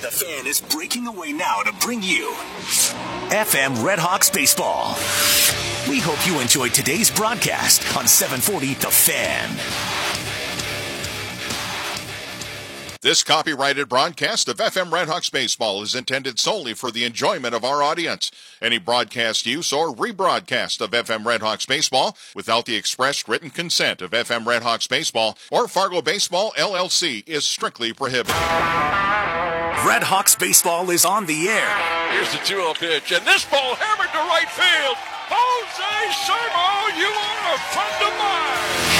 The Fan is breaking away now to bring you FM Redhawks Baseball. We hope you enjoyed today's broadcast on 740 The Fan. This copyrighted broadcast of FM Redhawks Baseball is intended solely for the enjoyment of our audience. Any broadcast use or rebroadcast of FM Redhawks Baseball without the express written consent of FM Redhawks Baseball or Fargo Baseball, LLC is strictly prohibited. Redhawks Baseball is on the air. Here's the 2-0 pitch, and this ball hammered to right field. Jose Sermo, you are a friend of mine.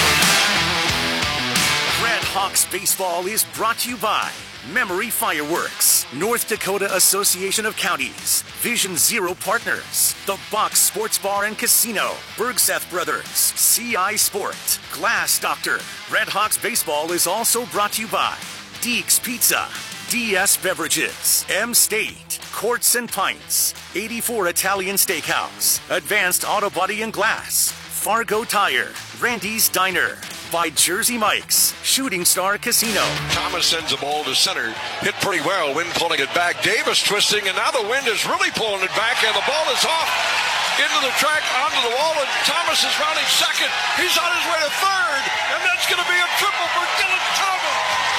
Redhawks Baseball is brought to you by Memory Fireworks, North Dakota Association of Counties, Vision Zero Partners, The Box Sports Bar and Casino, Bergseth Brothers, CI Sport, Glass Doctor. Redhawks Baseball is also brought to you by Deeks Pizza, DS Beverages, M State, Courts and Pints, 84 Italian Steakhouse, Advanced Auto Body and Glass, Fargo Tire, Randy's Diner, by Jersey Mike's, Shooting Star Casino. Thomas sends a ball to center, hit pretty well, wind pulling it back. Davis twisting, and now the wind is really pulling it back, and the ball is off into the track, onto the wall, and Thomas is rounding second. He's on his way to third, and that's going to be a triple for Dylan Thomas.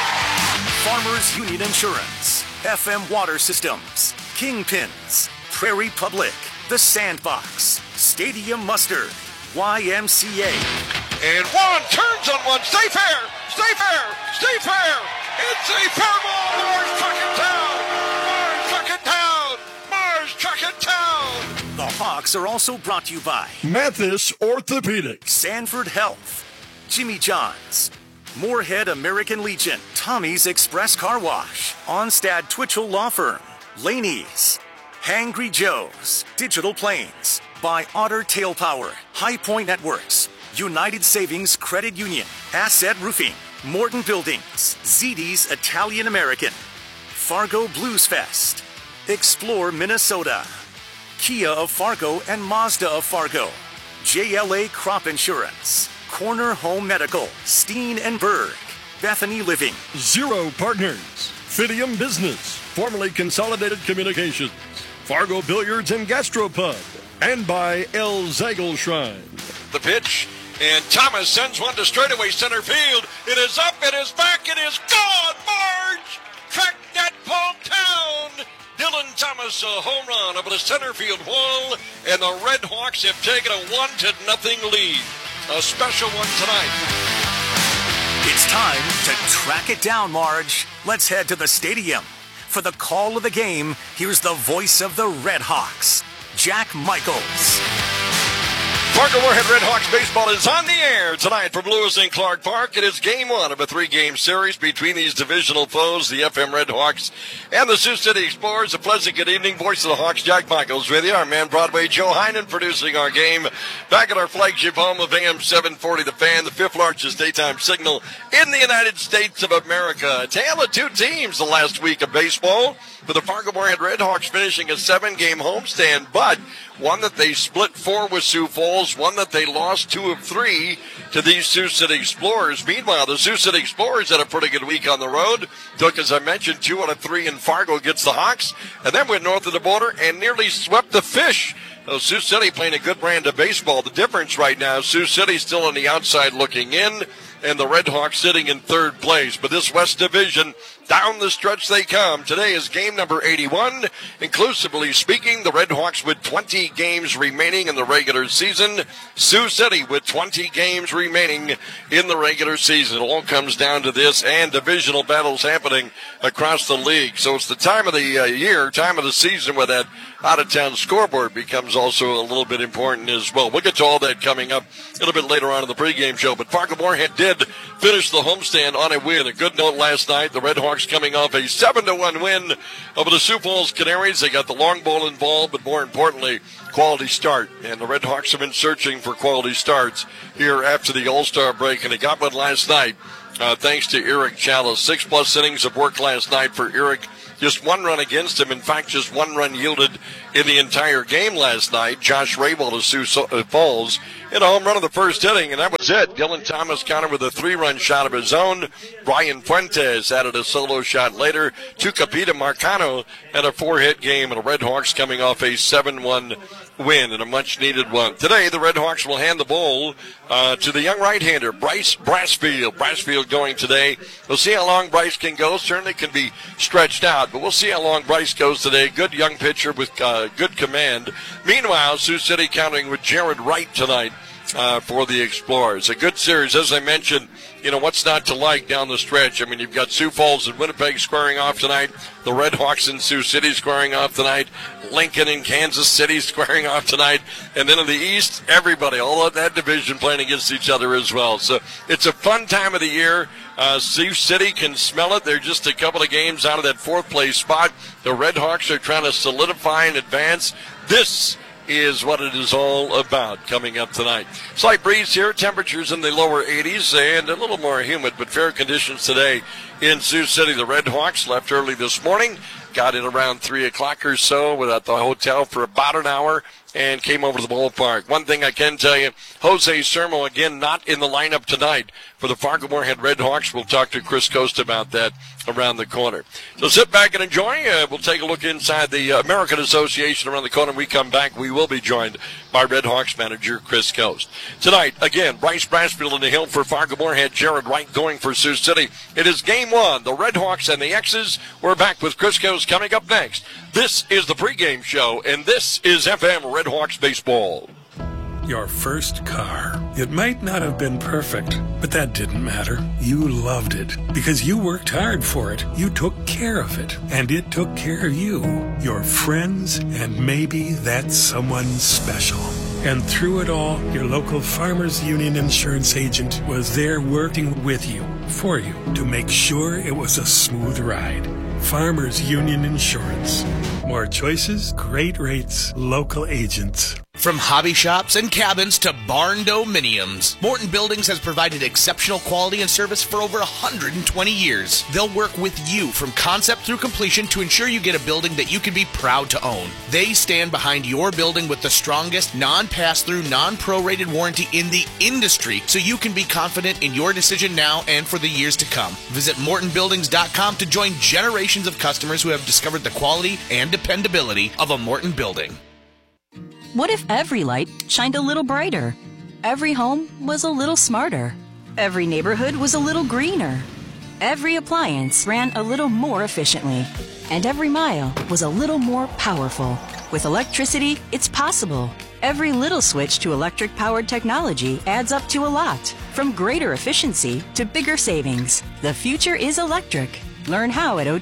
Farmers Union Insurance, FM Water Systems, Kingpins, Prairie Public, The Sandbox, Stadium Mustard, YMCA. And one turns on one. Stay fair! Stay fair! Stay fair! It's a fair ball! Mars truck it down! Mars truck it down! Mars truck it down! The Hawks are also brought to you by Mathis Orthopedics, Sanford Health, Jimmy John's, Moorhead American Legion, Tommy's Express Car Wash, Onstad Twitchell Law Firm, Laney's, Hangry Joe's, Digital Planes, by Otter Tail Power, High Point Networks, United Savings Credit Union, Asset Roofing, Morton Buildings, ZD's Italian American, Fargo Blues Fest, Explore Minnesota, Kia of Fargo and Mazda of Fargo, JLA Crop Insurance, Corner Home Medical, Steen and Berg, Bethany Living, Zero Partners, Fidium Business, formerly Consolidated Communications, Fargo Billiards and Gastropub, and by El Zagel Shrine. The pitch, and Thomas sends one to straightaway center field. It is up, it is back, it is gone. Marge, track that ball down. Dylan Thomas, a home run over the center field wall, and the Redhawks have taken a 1-0 lead. A special one tonight. It's time to track it down, Marge. Let's head to the stadium. For the call of the game, here's the voice of the Redhawks, Jack Michaels. Fargo Moorhead Redhawks baseball is on the air tonight from Lewis and Clark Park. It is game one of a 3-game series between these divisional foes, the FM Redhawks and the Sioux City Explorers. A pleasant good evening. Voice of the Hawks, Jack Michaels with you. Our man Broadway Joe Heinen producing our game back at our flagship home of AM 740 The Fan, the fifth largest daytime signal in the United States of America. A tale of two teams the last week of baseball, for the Fargo Moorhead Redhawks finishing a 7-game homestand, but one that they split 4 with Sioux Falls, one that they lost 2 of 3 to these Sioux City Explorers. Meanwhile, the Sioux City Explorers had a pretty good week on the road. Took, as I mentioned, 2 out of 3 in Fargo against the Hawks, and then went north of the border and nearly swept the Fish. Sioux City playing a good brand of baseball. The difference right now, Sioux City still on the outside looking in, and the Redhawks sitting in third place. But this West Division, down the stretch they come. Today is game number 81. Inclusively speaking, the Redhawks with 20 games remaining in the regular season. Sioux City with 20 games remaining in the regular season. It all comes down to this and divisional battles happening across the league. So it's the time of the year, time of the season where that out-of-town scoreboard becomes also a little bit important as well. We'll get to all that coming up a little bit later on in the pregame show. But Fargo Moorhead did finish the homestand on a win. A good note last night. The Redhawks coming off a 7-1 win over the Sioux Falls Canaries. They got the long ball involved, but more importantly, quality start. And the Redhawks have been searching for quality starts here after the All-Star break, and they got one last night thanks to Eric Chalice. 6+ innings of work last night for Eric. Just 1 run against him. In fact, just 1 run yielded in the entire game last night. Josh Rabel of Sioux Falls hit a home run in the first inning, and that was it. Dylan Thomas countered with a 3-run shot of his own. Brian Fuentes added a solo shot later. Tucapita Marcano had a 4-hit game, and the Red Hawks coming off a 7-1 win and a much-needed one. Today, the Red Hawks will hand the ball to the young right-hander, Bryce Brassfield. Brassfield going today. We'll see how long Bryce can go. Certainly can be stretched out, but we'll see how long Bryce goes today. Good young pitcher with good command. Meanwhile, Sioux City counting with Jared Wright tonight for the Explorers. A good series, as I mentioned. What's not to like down the stretch? I mean, you've got Sioux Falls and Winnipeg squaring off tonight. The Red Hawks in Sioux City squaring off tonight. Lincoln and Kansas City squaring off tonight. And then in the East, everybody, all of that division playing against each other as well. So it's a fun time of the year. Sioux City can smell it. They're just a couple of games out of that 4th place spot. The Red Hawks are trying to solidify and advance. This is what it is all about coming up tonight. Slight breeze here, temperatures in the lower 80s and a little more humid, but fair conditions today in Sioux City. The Red Hawks left early this morning, got in around 3 o'clock or so, were at the hotel for about an hour, and came over to the ballpark. One thing I can tell you, Jose Sermo, again, not in the lineup tonight for the Fargo-Moorhead Red Hawks. We'll talk to Chris Costa about that around the corner. So sit back and enjoy. We'll take a look inside the American Association around the corner. When we come back, we will be joined by Red Hawks manager Chris Costa. Tonight, again, Bryce Brassfield in the hill for Fargo-Moorhead. Jared Wright going for Sioux City. It is game 1, the Red Hawks and the X's. We're back with Chris Costa coming up next. This is the pregame show, and this is FM Red Hawks baseball. Your first car. It might not have been perfect, but that didn't matter. You loved it because you worked hard for it. You took care of it, and it took care of you, your friends, and maybe that someone special. And through it all, your local Farmers Union insurance agent was there working with you, for you, to make sure it was a smooth ride. Farmers Union Insurance. More choices, great rates, local agents. From hobby shops and cabins to barn dominiums, Morton Buildings has provided exceptional quality and service for over 120 years. They'll work with you from concept through completion to ensure you get a building that you can be proud to own. They stand behind your building with the strongest non-pass-through, non-prorated warranty in the industry, so you can be confident in your decision now and for the years to come. Visit MortonBuildings.com to join generations of customers who have discovered the quality and dependability of a Morton building. What if every light shined a little brighter? Every home was a little smarter. Every neighborhood was a little greener. Every appliance ran a little more efficiently. And every mile was a little more powerful. With electricity, it's possible. Every little switch to electric-powered technology adds up to a lot. From greater efficiency to bigger savings. The future is electric. Learn how at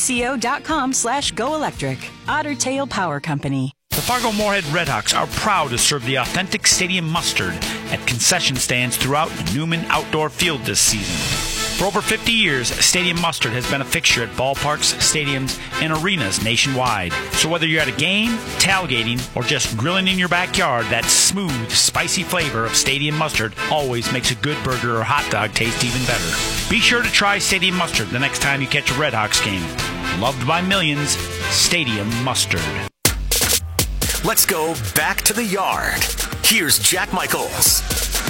otpco.com/goelectric. Otter Tail Power Company. The Fargo-Moorhead Redhawks are proud to serve the authentic stadium mustard at concession stands throughout Newman Outdoor Field this season. For over 50 years, Stadium Mustard has been a fixture at ballparks, stadiums, and arenas nationwide. So whether you're at a game, tailgating, or just grilling in your backyard, that smooth, spicy flavor of Stadium Mustard always makes a good burger or hot dog taste even better. Be sure to try Stadium Mustard the next time you catch a Redhawks game. Loved by millions, Stadium Mustard. Let's go back to the yard. Here's Jack Michaels.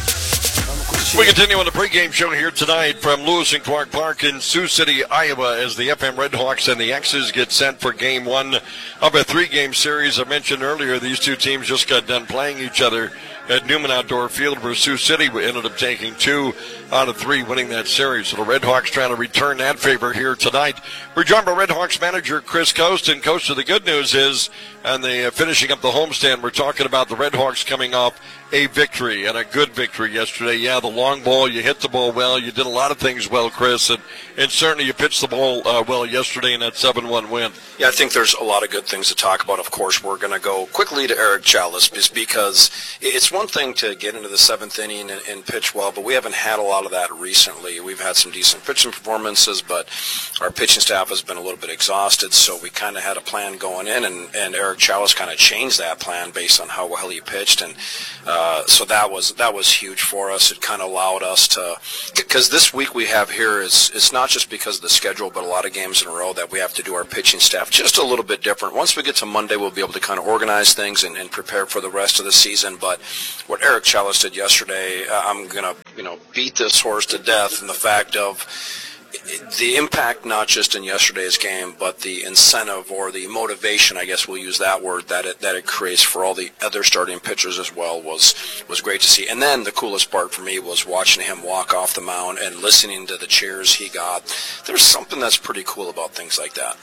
We continue on the pregame show here tonight from Lewis and Clark Park in Sioux City, Iowa, as the FM Red Hawks and the X's get set for game 1 of a 3-game series. I mentioned earlier these two teams just got done playing each other at Newman Outdoor Field, where Sioux City ended up taking 2 out of 3, winning that series. So the Red Hawks trying to return that favor here tonight. We're joined by Red Hawks manager Chris Costa. And Costa, the good news is, and the finishing up the homestand, we're talking about the Red Hawks coming off a victory, and a good victory yesterday. Yeah, the long ball, you hit the ball well. You did a lot of things well, Chris, and certainly you pitched the ball well yesterday in that 7-1 win. Yeah, I think there's a lot of good things to talk about. Of course, we're going to go quickly to Eric Chalice, just because it's one thing to get into the 7th inning and pitch well, but we haven't had a lot of that recently. We've had some decent pitching performances, but our pitching staff has been a little bit exhausted, so we kind of had a plan going in, and Eric Chalice kind of changed that plan based on how well he pitched, and so that was huge for us. It kind of allowed us to, because this week we have here it's not just because of the schedule, but a lot of games in a row that we have to do our pitching staff just a little bit different. Once we get to Monday, we'll be able to kind of organize things and prepare for the rest of the season. But what Eric Chalice did yesterday, I'm going to, beat this horse to death in the fact of the impact, not just in yesterday's game, but the incentive or the motivation, I guess we'll use that word, that it creates for all the other starting pitchers as well was great to see. And then the coolest part for me was watching him walk off the mound and listening to the cheers he got. There's something that's pretty cool about things like that.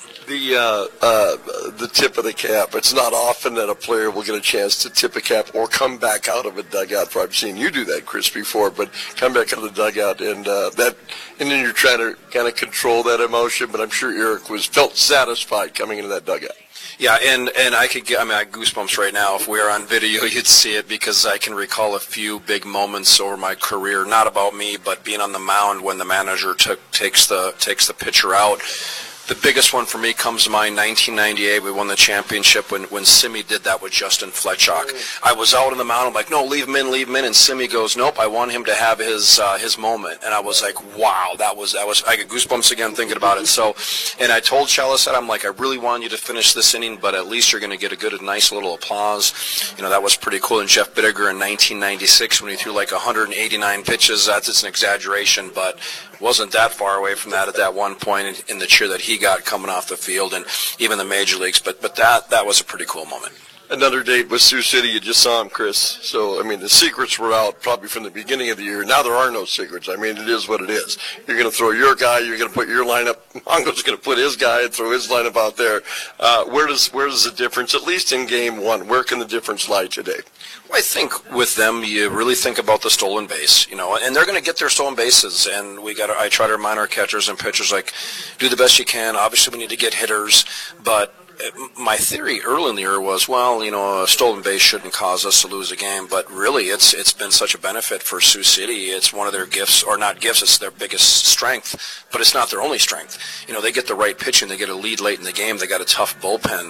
The tip of the cap. It's not often that a player will get a chance to tip a cap or come back out of a dugout. I've seen you do that, Chris, before, but come back out of the dugout and then you're trying to kind of control that emotion. But I'm sure Eric felt satisfied coming into that dugout. Yeah, and I got goosebumps right now. If we were on video, you'd see it, because I can recall a few big moments over my career, not about me, but being on the mound when the manager takes the pitcher out. The biggest one for me comes to mind, 1998. We won the championship when Simi did that with Justin Fletchock. I was out on the mound. I'm like, no, leave him in. And Simi goes, nope, I want him to have his moment. And I was like, wow, that was. I get goosebumps again thinking about it. So, and I told Chalice that, I'm like, I really want you to finish this inning, but at least you're going to get a nice little applause. That was pretty cool. And Jeff Bittiger in 1996, when he threw like 189 pitches, that's an exaggeration, but wasn't that far away from that at that one point in the cheer that he got coming off the field, and even the major leagues. But that was a pretty cool moment. Another date with Sioux City. You just saw him, Chris. So, the secrets were out probably from the beginning of the year. Now there are no secrets. It is what it is. You're going to throw your guy. You're going to put your lineup. Mongo's going to put his guy and throw his lineup out there. Where does the difference, at least in game one, where can the difference lie today? Well, I think with them, you really think about the stolen base, and they're going to get their stolen bases. And I try to remind our catchers and pitchers, like, do the best you can. Obviously, we need to get hitters, but my theory early in the year was, a stolen base shouldn't cause us to lose a game, but really it's been such a benefit for Sioux City. It's one of their gifts, or not gifts, it's their biggest strength, but it's not their only strength. They get the right pitching, they get a lead late in the game, they got a tough bullpen,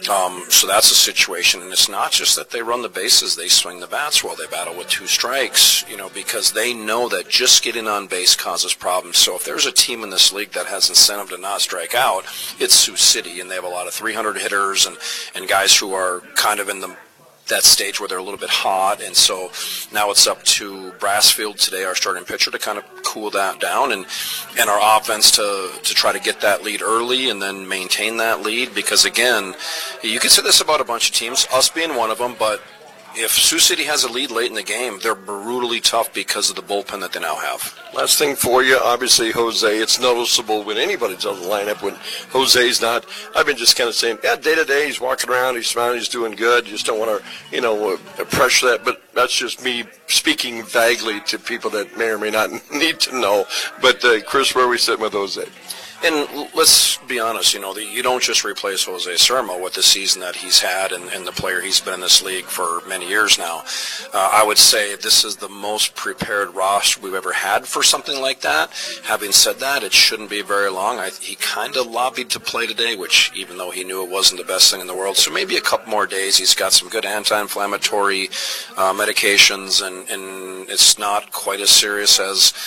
so that's a situation. And it's not just that they run the bases, they swing the bats while they battle with two strikes, because they know that just getting on base causes problems. So if there's a team in this league that has incentive to not strike out, it's Sioux City, and they have a lot of 300 hitters and guys who are kind of in that stage where they're a little bit hot. And so now it's up to Brassfield today, our starting pitcher, to kind of cool that down, and our offense to try to get that lead early and then maintain that lead. Because again, you can say this about a bunch of teams, us being one of them, but if Sioux City has a lead late in the game, they're brutally tough because of the bullpen that they now have. Last thing for you, obviously, Jose, it's noticeable when anybody's on the lineup, when Jose's not. I've been just kind of saying, day to day, he's walking around, he's smiling, he's doing good. You just don't want to, pressure that. But that's just me speaking vaguely to people that may or may not need to know. But, Chris, where are we sitting with Jose? And let's be honest, you don't just replace Jose Sermo with the season that he's had and the player he's been in this league for many years now. I would say this is the most prepared roster we've ever had for something like that. Having said that, it shouldn't be very long. He kind of lobbied to play today, which even though he knew it wasn't the best thing in the world, so maybe a couple more days. He's got some good anti-inflammatory medications, and it's not quite as serious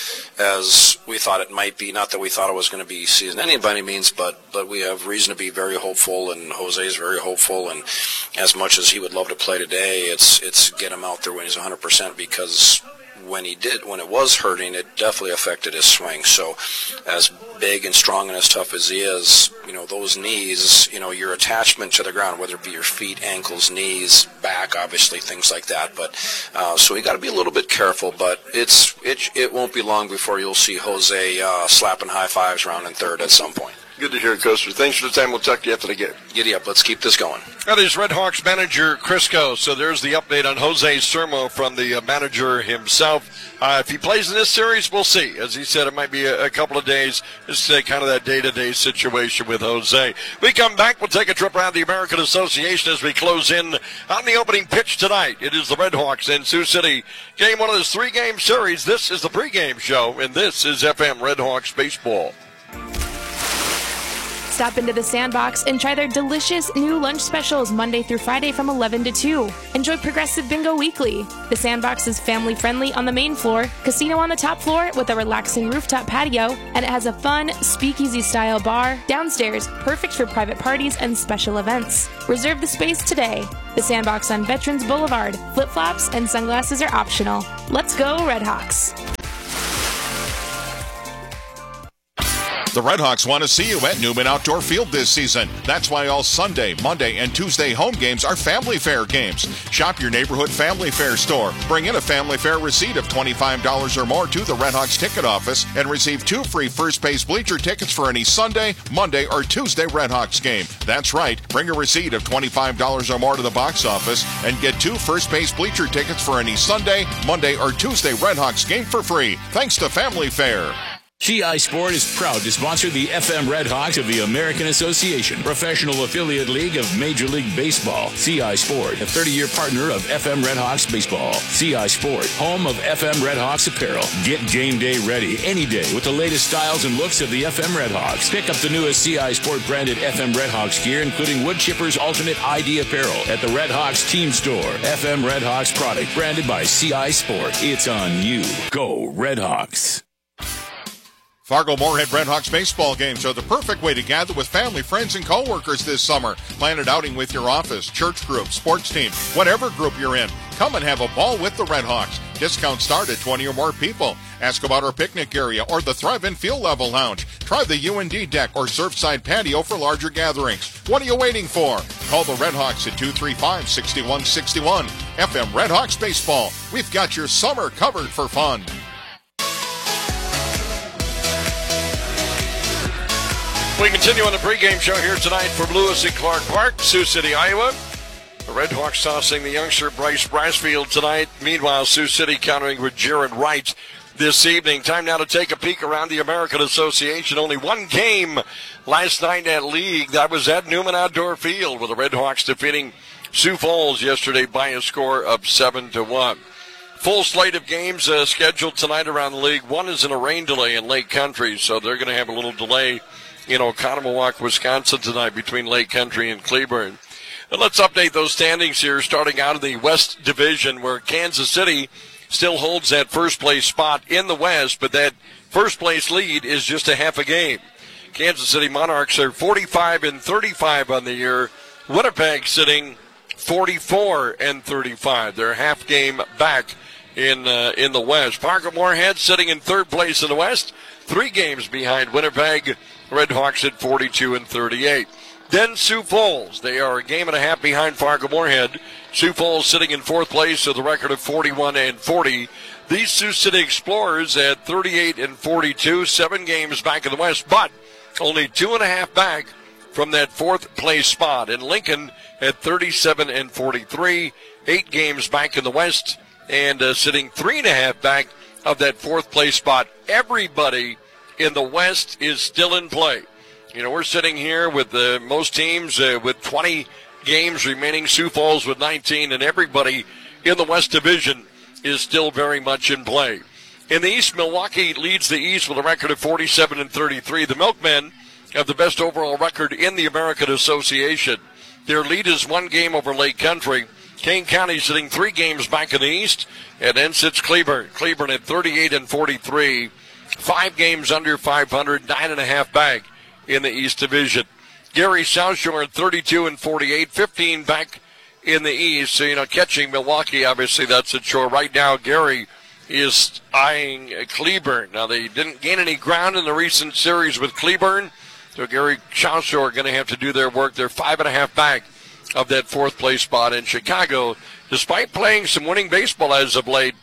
as we thought it might be. Not that we thought it was going to be season ending by any means, but we have reason to be very hopeful, and Jose is very hopeful. And as much as he would love to play today, it's get him out there when he's 100%, because when it was hurting, it definitely affected his swing. So as big and strong and as tough as he is, those knees, your attachment to the ground, whether it be your feet, ankles, knees, back, obviously things like that. But so you got to be a little bit careful, but it won't be long before you'll see Jose slapping high fives around in third at some point. Good to hear, Coaster. Thanks for the time. We'll talk to you after the game. Giddy up. Let's keep this going. That is Red Hawks manager Crisco. So there's the update on Jose Sermo from the manager himself. If he plays in this series, we'll see. As he said, it might be a couple of days. Just kind of that day-to-day situation with Jose. We come back. We'll take a trip around the American Association as we close in on the opening pitch tonight. It is the Red Hawks in Sioux City. Game one of this three-game series. This is the pregame show, and this is FM Red Hawks Baseball. Stop into the Sandbox and try their delicious new lunch specials Monday through Friday from 11 to 2. Enjoy Progressive Bingo Weekly. The Sandbox is family-friendly on the main floor, casino on the top floor with a relaxing rooftop patio, and it has a fun speakeasy-style bar downstairs, perfect for private parties and special events. Reserve the space today. The Sandbox on Veterans Boulevard. Flip-flops and sunglasses are optional. Let's go, Redhawks. The Redhawks want to see you at Newman Outdoor Field this season. That's why all Sunday, Monday, and Tuesday home games are Family Fair games. Shop your neighborhood Family Fair store. Bring in a Family Fair receipt of $25 or more to the Redhawks ticket office and receive 2 free first base bleacher tickets for any Sunday, Monday, or Tuesday Redhawks game. That's right. Bring a receipt of $25 or more to the box office and get 2 first base bleacher tickets for any Sunday, Monday, or Tuesday Redhawks game for free. Thanks to Family Fair. CI Sport is proud to sponsor the FM Redhawks of the American Association, professional affiliate league of Major League Baseball. CI Sport, a 30-year partner of FM Redhawks baseball. CI Sport, home of FM Redhawks apparel. Get game day ready any day with the latest styles and looks of the FM Redhawks. Pick up the newest CI Sport branded FM Redhawks gear, including Wood Chipper's alternate ID apparel at the Redhawks team store. FM Redhawks product branded by CI Sport. It's on you. Go Redhawks. Fargo-Moorhead Redhawks baseball games are the perfect way to gather with family, friends, and co-workers this summer. Plan an outing with your office, church group, sports team, whatever group you're in. Come and have a ball with the Redhawks. Discounts start at 20 or more people. Ask about our picnic area or the Thrive-In Field Level Lounge. Try the UND deck or Surfside patio for larger gatherings. What are you waiting for? Call the Redhawks at 235-6161. FM Redhawks Baseball. We've got your summer covered for fun. We continue on the pregame show here tonight from Lewis and Clark Park, Sioux City, Iowa. The Redhawks tossing the youngster Bryce Brasfield tonight. Meanwhile, Sioux City countering with Jared Wright this evening. Time now to take a peek around the American Association. Only one game last night at league. That was at Newman Outdoor Field with the Redhawks defeating Sioux Falls yesterday by a score of 7-1. Full slate of games scheduled tonight around the league. One is in a rain delay in Lake Country, so they're going to have a little delay in Oconomowoc, Wisconsin tonight between Lake Country and Cleburne. And let's update those standings here, starting out of the West Division, where Kansas City still holds that first place spot in the West, but that first place lead is just a half a game. Kansas City Monarchs are 45-35 on the year. Winnipeg sitting 44-35. They're half game back in the West. Fargo-Moorhead sitting in third place in the West, 3 games behind Winnipeg. Redhawks at 42-38. Then Sioux Falls. They are a game and a half behind Fargo-Moorhead. Sioux Falls sitting in fourth place with a record of 41-40. These Sioux City Explorers at 38-42, 7 games back in the West, but only 2.5 back from that fourth place spot. And Lincoln at 37-43, 8 games back in the West, and sitting 3.5 back of that fourth place spot. Everybody in the West is still in play. We're sitting here with most teams with 20 games remaining, Sioux Falls with 19, and everybody in the West Division is still very much in play. In the East, Milwaukee leads the East with a record of 47-33. The Milkmen have the best overall record in the American Association. Their lead is 1 game over Lake Country. Kane County sitting 3 games back in the East, and then sits Cleburne. Cleburne at 38-43. 5 games under 500, 9.5 back in the East Division. Gary South Shore at 32-48, 15 back in the East. So, catching Milwaukee, obviously that's a chore. Right now, Gary is eyeing Cleburne. Now, they didn't gain any ground in the recent series with Cleburne, so Gary South Shore are going to have to do their work. They're 5.5 back of that fourth place spot. In Chicago, despite playing some winning baseball as of late,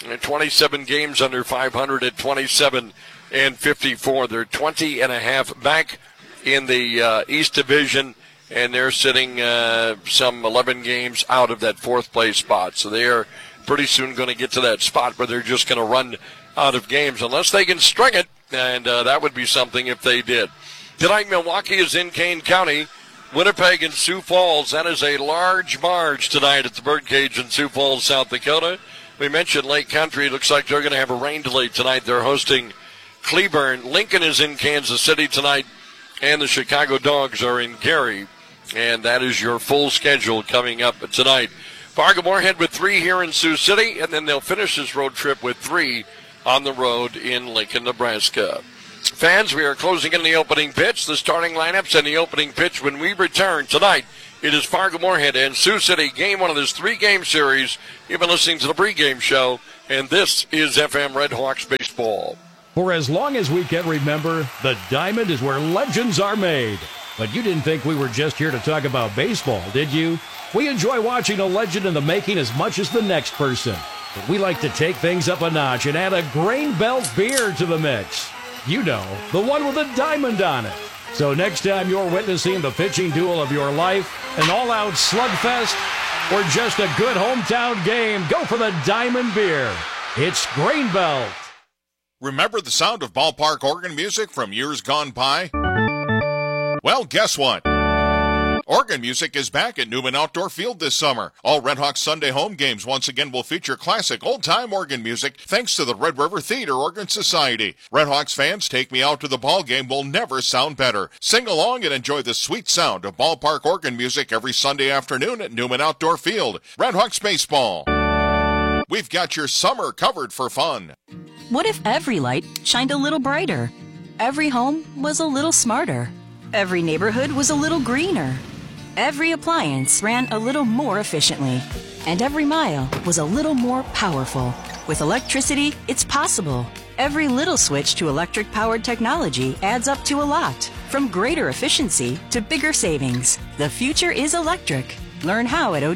27 games under 500 at 27-54. They're 20.5 back in the East Division, and they're sitting some 11 games out of that fourth place spot. So they are pretty soon going to get to that spot where they're just going to run out of games unless they can string it, and that would be something if they did. Tonight, Milwaukee is in Kane County. Winnipeg and Sioux Falls. That is a large marge tonight at the Birdcage in Sioux Falls, South Dakota. We mentioned Lake Country. It looks like they're going to have a rain delay tonight. They're hosting Cleburne. Lincoln is in Kansas City tonight and the Chicago Dogs are in Gary. And that is your full schedule coming up tonight. Fargo-Moorhead with 3 here in Sioux City, and then they'll finish this road trip with 3 on the road in Lincoln, Nebraska. Fans, we are closing in the opening pitch. The starting lineups and the opening pitch when we return tonight. It is Fargo-Moorhead and Sioux City, game 1 of this 3-game series. You've been listening to the pregame show, and this is FM Red Hawks baseball. For as long as we can remember, the Diamond is where legends are made. But you didn't think we were just here to talk about baseball, did you? We enjoy watching a legend in the making as much as the next person. But we like to take things up a notch and add a Grain Belt beer to the mix. You know, the one with a diamond on it. So next time you're witnessing the pitching duel of your life, an all-out slugfest, or just a good hometown game, go for the Diamond beer. It's Grain Belt. Remember the sound of ballpark organ music from years gone by? Well, guess what? Organ music is back at Newman Outdoor Field this summer. All Red Hawks Sunday home games once again will feature classic old-time organ music thanks to the Red River Theater Organ Society. Red Hawks fans, Take Me Out to the Ball Game will never sound better. Sing along and enjoy the sweet sound of ballpark organ music every Sunday afternoon at Newman Outdoor Field. Red Hawks baseball. We've got your summer covered for fun. What if every light shined a little brighter? Every home was a little smarter. Every neighborhood was a little greener. Every appliance ran a little more efficiently. And every mile was a little more powerful. With electricity, it's possible. Every little switch to electric-powered technology adds up to a lot. From greater efficiency to bigger savings. The future is electric. Learn how at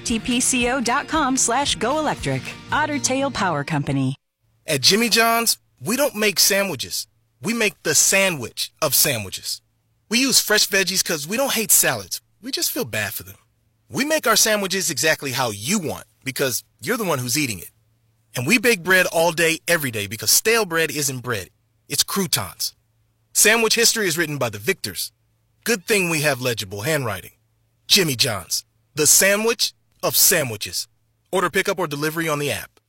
otpco.com/goelectric. Otter Tail Power Company. At Jimmy John's, we don't make sandwiches. We make the sandwich of sandwiches. We use fresh veggies because we don't hate salads. We just feel bad for them. We make our sandwiches exactly how you want because you're the one who's eating it. And we bake bread all day, every day because stale bread isn't bread. It's croutons. Sandwich history is written by the victors. Good thing we have legible handwriting. Jimmy John's, the sandwich of sandwiches. Order pickup or delivery on the app.